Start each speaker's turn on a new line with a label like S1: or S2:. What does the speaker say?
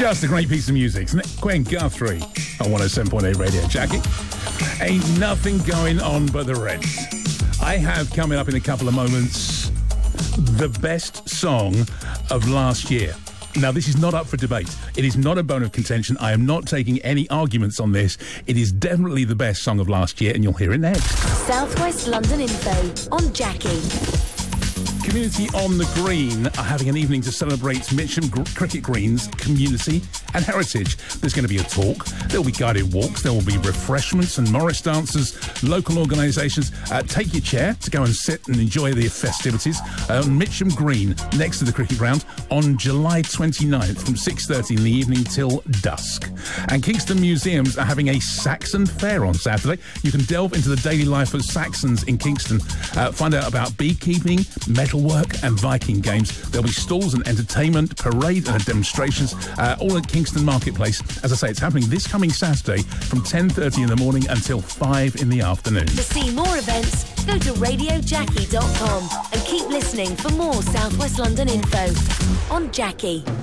S1: Just a great piece of music, isn't it? Gwen Guthrie on 107.8 Radio. Jackie, ain't nothing going on but the Reds. I have coming up in a couple of moments the best song of last year. Now, this is not up for debate. It is not a bone of contention. I am not taking any arguments on this. It is definitely the best song of last year, and you'll hear it next.
S2: South West London Info on Jackie.
S1: Community on the Green are having an evening to celebrate Mitcham Cricket Green's community and heritage. There's going to be a talk, there will be guided walks, there will be refreshments and Morris dancers, local organisations. Take your chair to go and sit and enjoy the festivities on Mitcham Green next to the cricket ground on July 29th from 6:30 in the evening till dusk. And Kingston Museums are having a Saxon fair on Saturday. You can delve into the daily life of Saxons in Kingston, find out about beekeeping, metalwork and Viking games. There'll be stalls and entertainment, parade and demonstrations, all at Kingston Marketplace. As I say, it's happening this coming Saturday from 10:30 in the morning until 5 in the afternoon.
S2: To see more events, go to radiojackie.com and keep listening for more South West London info on Jackie.